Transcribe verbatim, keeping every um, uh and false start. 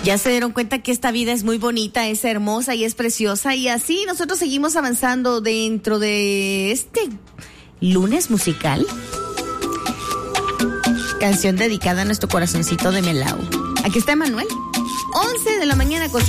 Ya se dieron cuenta que esta vida es muy bonita, es hermosa y es preciosa, y así nosotros seguimos avanzando dentro de este lunes musical. Canción dedicada a nuestro corazoncito de Melao. Aquí está Emanuel. once de la mañana con